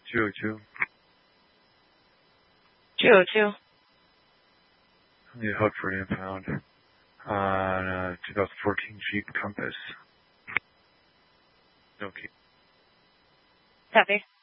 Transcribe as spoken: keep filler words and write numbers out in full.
two oh two. two oh two. I need a hook for an impound on a twenty fourteen Jeep Compass. Okay. Copy.